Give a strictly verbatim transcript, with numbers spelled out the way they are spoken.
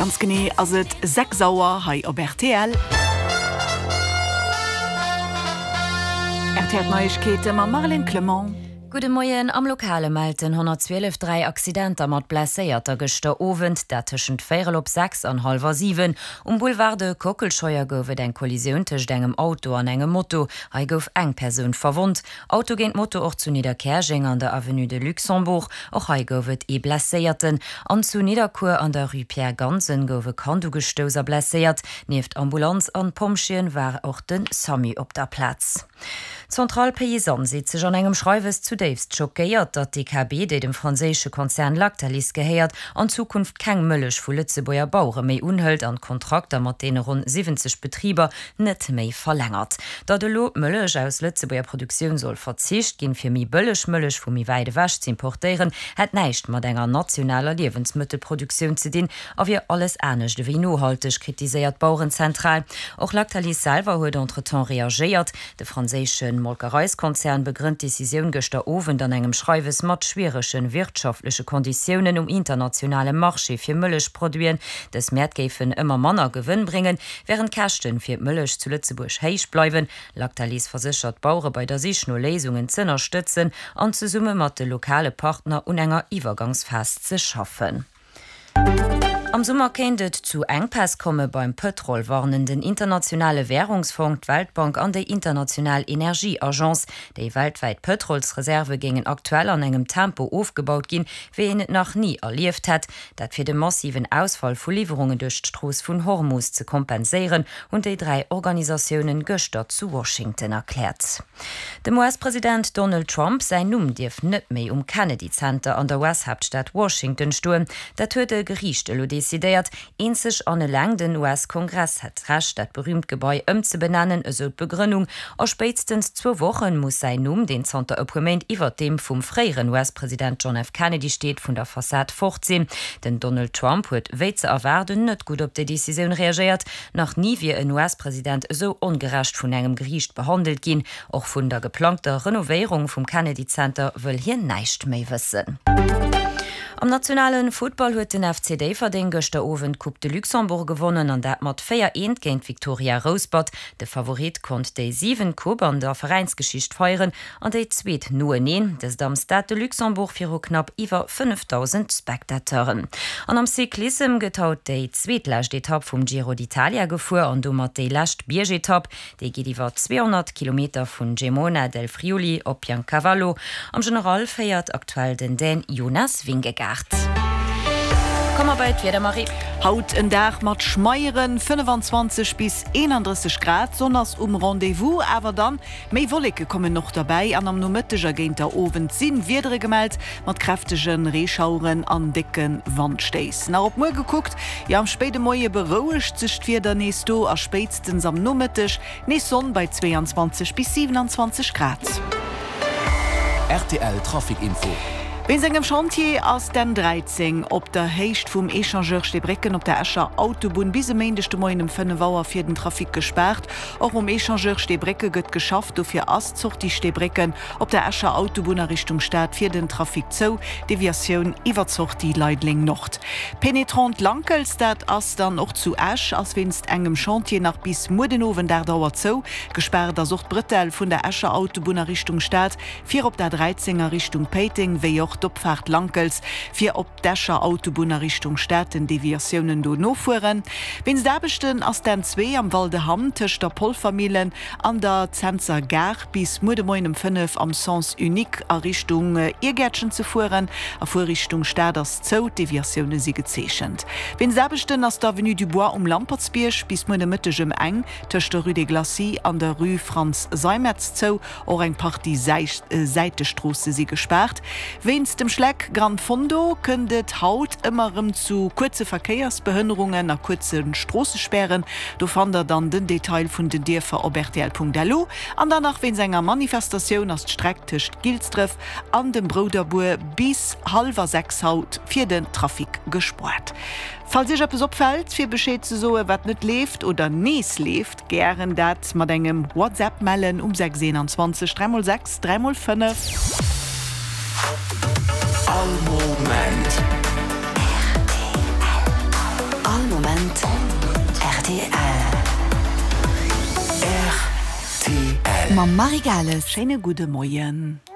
Ganz gené as et sechs Sauer hai op R T L. R T L Neuigkeiten ma Marlene Clement. Gute Morgen, am Lokale melden hundertzwölf drei Accidenter mat blesséierter gester Ovent, der tschen Féel op sechs an halber sieben. Um Boulevard de Kokelscheuer goufet eng Kollision tech engem Auto an engem Motto. Hei gouf eng Persun verwundt. Auto géint Motto och zu Niederkerching an der Avenue de Luxembourg. Och hei goufet e blesséierten. An zu Niederkur an der Rue Pierre Gansen goufe Kandugestoser blesséiert. Neft Ambulanz an Pomschien war och den Sami op der Platz. Zentralpaysan sieht sich an engem Schreiwes zu Daves schockiert, dat die K B, de dem franzésche Konzern Lactalis geheiert, an Zukunft keng Mëllech vu Lützebauer Bauure méi unhëlt an Kontrakter mat dee rund siebzig Betrieber net méi verlängert. Da de Lo Mëllech aus Lützebauer Produktion soll verzicht ginn fir mi bëllech Mëllech vu mi weide wäsch zu importieren, het neicht mat enger nationaler Lebensmittelproduktion ze dien, a wie alles ernstnecht wie nohalteg kritiséiert Bauurenzentral. Och Lactalis selber huet entretemps reagiert. De franzéschen Molkereiskonzern begrünnt Decision gester Owen an engem Schreiwes mat schwiereschen wirtschaftliche Konditionen um internationale Marche fir Mëllech produzieren, des Mäertgefen immer Manner Gewinn bringen, während Kächten fir Mëllech zu Lützeburg heich bleiwen. Lactalis versichert Bauure bei der sich nur Lesungen zu unterstützen an zu Summe mat de lokale Partner un enger Iwergangsfest zu schaffen. Am Sommer kennt zu Engpass komme beim Petrol warnen den internationale Währungsfonds, Weltbank an der Internationale Energieagenz. Die weltweit Petrolsreserve gingen aktuell an engem Tempo aufgebaut gin, wie het noch nie erlieft hat, dat fir den massiven Ausfall von Lieferungen durch Stroß von Hormuz zu kompensieren und die drei Organisationen gestern zu Washington erklärt. Dem U S-Präsident Donald Trump sein Numm dirf net méi um Kennedy Center an der U S-Hauptstadt Washington stuhlen, dat huet de Gericht dezidiert, einzig an lang den U S-Kongress hat rasch dat berühmt Gebäu um zu benennen, so Begründung. Aus spätestens zwei Wochen muss sein Numm den Center Appointment iwwer dem vom freieren U S-Präsident John F. Kennedy steht von der Fassade fortziehen. Denn Donald Trump huet wéi ze erwerden net gut op die Decision reagiert, noch nie wie ein U S-Präsident so ungerecht von engem Gericht behandelt gin. Auch von der geplanter Renovierung vom Kennedy Center will hier neicht méi wissen. Am nationalen Football huet den F C D verding gester Owen Coupe de Luxembourg gewonnen an dat mat vier eins géint Victoria Rosebud. De Favorit kont déi sieben Coupe an der Vereinsgeschicht feieren an déi zweet nur neen des am Stade de Luxembourg fir knapp iwwer fünftausend Spektateuren. An am Cyklism getaut déi zweetlächt Etappe vum Giro d'Italia gefuer an do mat déi lächt Biergetappe, déi giet iwwer zweihundert Kilometer vun Gemona del Friuli op Piancavallo. Am General feiert aktuell den Den Jonas Wingegaard. Komm bald wieder, Marie. Haut en Dach mat Schmeieren fünfundzwanzig bis einunddreißig Grad, sonners um Rendezvous, aber dann méi Wolke kommen noch dabei. An am nomëtteger géint der Owen sinn wiedere gemeldt mat kräftegen Reschauren an dicken Wandsteis. Na op Moer geguckt, ja am späte Moie berouecht sichcht fir der Nesto a spätstens am Nomëtteg, ne Sonn bei zweiundzwanzig bis siebenundzwanzig Grad. R T L Trafikinfo. Wenn engem Chantier aus den dreizehn op der Heicht vum Echangeur Stebrecken op der Escher Autobahn bis meindeste Moin um fünf Uhr fir den Trafik gesperrt. Auch um Echangeur Stebrecke gëtt geschafft, do fir Astzug die Stebrecken op der Escher Autobahn Richtung Stadt fir den Trafik zo, Deviation iwwerzog die Leidling Nord. Penetrant Lankelstadt ass dann och zu Esch, als wennst engem Chantier nach bis Mudenowen der dauert zo, gesperrt der Sucht Brittel vun der Escher Autobahn Richtung Stadt, fir op der dreizehner Richtung Peiting, wie auch d'Opfahrt Lankels, fir op d'Escher Autobahn Richtung Städten Deviationen do nofuhren. Wenns derbechten ass den zwee am Val de Ham tech der Polfamilien an der Zenzer Gar bis Mudemoin um fünf am Sens Unik a Richtung äh, Irgätschen zu fuhren, a vor Richtung Städers Zoo Deviationen sie gezeechent. Wenns derbechten ass der Avenue du Bois um Lampertsbiersch bis Mudemëttegem eng tech der Rue de Glacy an der Rue Franz Seimetz Zoo or eng Party äh, Seitestrosse sie gesperrt. Wen dem Schleck Grand Fondo kënnet haut immerem zu kurze Verkehrsbehinderungen nach kurzen Straßensperren. Du fand er dann den Detail vun den Dierfer op R T L punkt D L. An danach wenn senger Manifestation as Strecktischcht Gilstreff an dem Broderbuer bis halber sechs Haut fir den Trafik gesport. Falls ich etwas opfällt, fir Bescheid zu so, wat net lebt oder nees lebt, gern dat mat engem WhatsApp mellen um sechs einundzwanzig drei null sechs drei null fünf. All Moment. All Moment. und R T L. R T L. Ma Marigales Schene gute Moien.